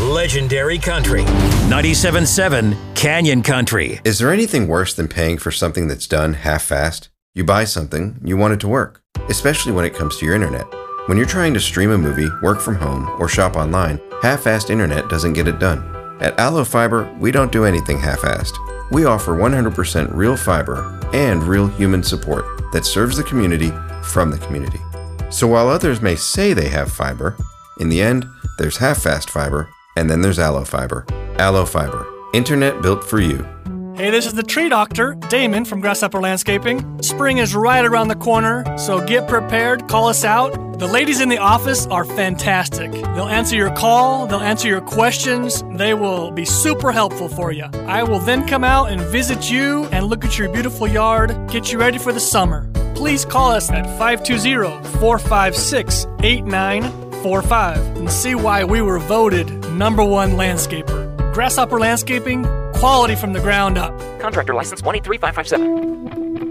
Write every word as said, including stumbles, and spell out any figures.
legendary country. ninety-seven point seven Canyon Country. Is there anything worse than paying for something that's done half-assed? You buy something, you want it to work, especially when it comes to your internet. When you're trying to stream a movie, work from home, or shop online, half-assed internet doesn't get it done. At Allo Fiber, we don't do anything half-assed. We offer one hundred percent real fiber and real human support that serves the community from the community. So while others may say they have fiber, in the end, there's half-fast fiber, and then there's Allo Fiber. Allo Fiber, internet built for you. Hey, this is the tree doctor, Damon from Grasshopper Landscaping. Spring is right around the corner, so get prepared, call us out. The ladies in the office are fantastic. They'll answer your call, they'll answer your questions, they will be super helpful for you. I will then come out and visit you and look at your beautiful yard, get you ready for the summer. Please call us at five two zero, four five six, eight nine four five and see why we were voted number one landscaper. Grasshopper Landscaping, quality from the ground up. Contractor license one eight three five five seven.